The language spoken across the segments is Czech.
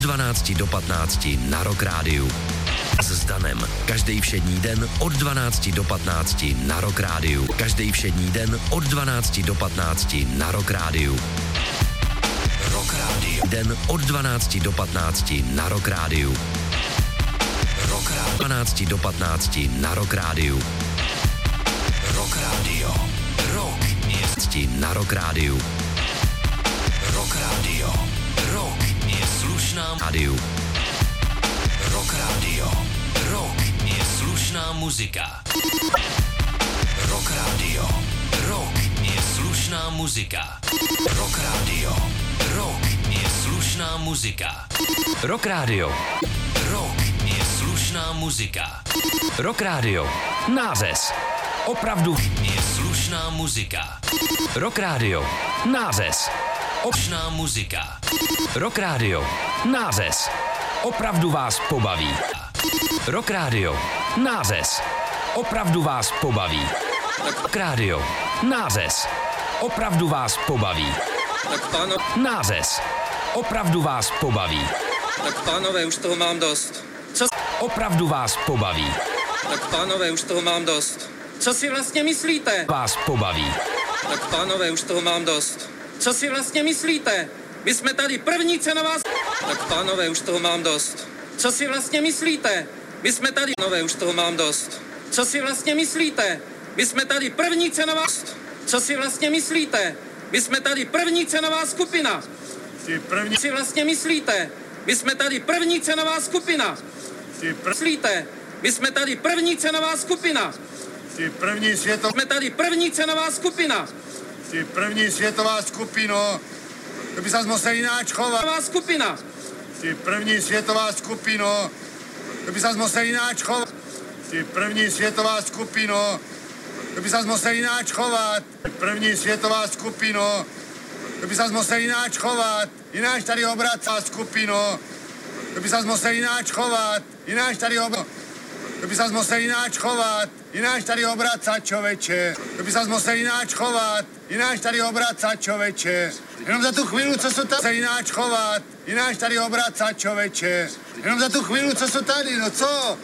12 do 15 na Rock Rádiu. S Danem. Každý všední den od 12 do 15 na Rock Rádiu. Každý všední den od 12 do 15 na Rock Rádiu. Rock Rádiu. Den od 12 do 15 na Rock Rádiu. Rock Rádiu. 12 do 15 na Rock Rádiu. Rock Rádio. Rock je na Rock Rádiu. Rock Rádio. Rock je slušná rádiu. Rock Rádio. Rock je slušná muzika. Rock Rádio. Rock je slušná muzika. Rock Rádio. Rock je slušná muzika. Rock Rádio. Rock je slušná muzika. Rock Rádio. Nářez. Opravdu je slušná muzika. Rock Rádio. Nářez. Slušná muzika. Rock Rádio. Nářez. Opravdu vás pobaví. Rock Rádio. Nářez. Opravdu vás pobaví. Rock Rádio. Nářez. Opravdu vás pobaví. Nářez. Opravdu vás pobaví. Tak pánové, už toho mám dost. Opravdu vás pobaví. Tak pánové, už toho mám dost. Co si vlastně myslíte? Vás pobaví. Tak pánové, už toho mám dost. Co si vlastně myslíte? My jsme tady první cenová... Tak pánové, už toho mám dost. Co si vlastně myslíte? My jsme tady... Pánové, už toho mám dost. Co si vlastně myslíte? My jsme tady první cenová... Co si vlastně myslíte? My jsme tady první cenová skupina. Co si vlastně myslíte? My jsme tady první cenová skupina. Myslíte? My jsme tady první cenová skupina. Jsme tady první cenová skupina. Ty první světová skupino, to by se musel jináč chovat. Skupina. Ty první světová skupino, to by se musel jináč chovat. Ty první světová skupino, to by se musel jináč chovat. Ty první světová skupino, to by se musel jináč chovat. Jináč tady obracá skupino, to by se musel jináč chovat. Jináč tady to by se musel jináč chovat. Jináč tady obracat, čověče. To by se musel jináč chovat. Jináč tady obracat, čověče. Jenom za tu chvíli, co jsou tady, se jináč chovat. Jináč tady obracat, čověče. Jenom za tu chvíli, co jsou tady, no co?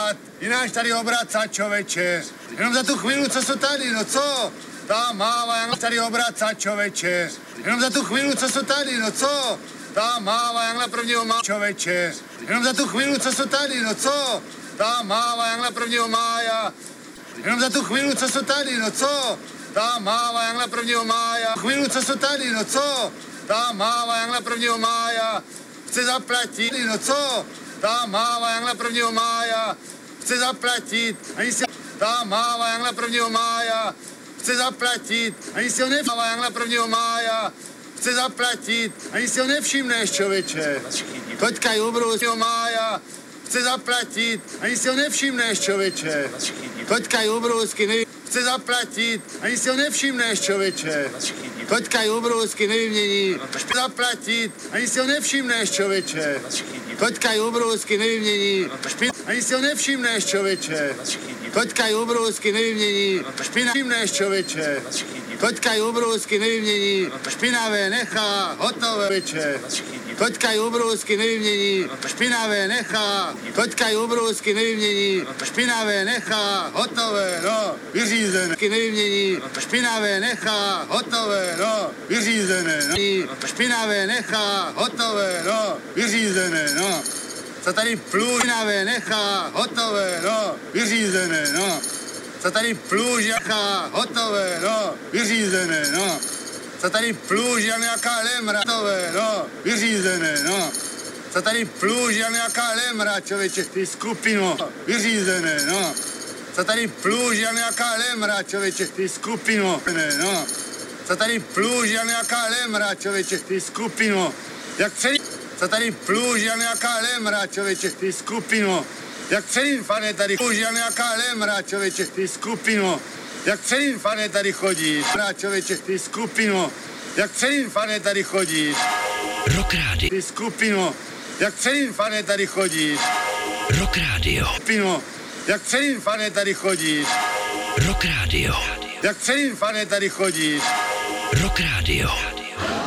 Jináč tady obracat, čověče. Jenom za tu chvíli, co jsou tady, no co? Tam máva, jak tady obracat, čověče. Jenom za tu chvíli, co jsou tady, no co? Tam máva, jak na prvního má, čověče. Jenom za tu chvíli, co jsou tady, no co? Tam máva, jak na prvního mája. Jenom za tu chvíli, co jsou tady, no co? Tam máva, jak na prvního mája. Chvíli, co jsou tady, no co? Tam máva, jak na prvního mája. Chce zaplatit, no co? Tam máva, jak na prvního mája. Chce zaplatit, ani si... Tam máva, jak na prvního mája. Chce zaplatit, ani si ho nevšimneš, jak na prvního mája. Chce zaplatit, ani si ho nevšimneš, člověče. Toďka je obrovského mája. Chce zaplatit, ani si ho nevšimneš, člověče. Toďka je obrovský, chce zaplatit, ani si ho nevšimneš, člověče. Toďka je obrovský, nevymění. Chce zaplatit, ani si ho nevšimneš, člověče. Toďka je obrovský, nevymění. Ani si ho nevšimneš, člověče. Toďka je obrovský, nevymění. Všimneš, člověče. Toďka je obrovský, nevymění. Špinavé nechá, hotové, člověče. Toďka je obrovský, nevymění. Špinavé nechá. Toďka je obrovský, nevymění. Špinavé nechá, hotové, no, vyřízené. Nevymění. Špinavé nechá, hotové, no, vyřízené, no. Špinavé nechá, hotové, no, vyřízené, no. Co tady plůž, špinavé nechá, hotové, no, vyřízené, no. Co tady plůž, nechá, hotové, no, vyřízené, no. Co tady plůž, nějaká lemra, hotové, no, vyřízené, no. Co tady plůž, nějaká lemra, člověče, ty skupino, vyřízené, no. Co tady plůž, nějaká lemra, člověče, ty skupino, no. Co tady plůž, nějaká lemra, člověče, ty skupino, jak před... Co tady plůž, nějaká lemra, člověče, ty skupino, jak před infane tady plůž, nějaká lemra, člověče, ty skupino, jak před infane tady chodíš, člověče, ty skupino, jak před infane tady chodíš. Rock Rádio. Ty skupino, jak před infane tady chodíš. Rock Rádio. Skupino, jak před infane tady chodíš. Rock Rádio. Jak před infane tady chodíš. Rock Rádio.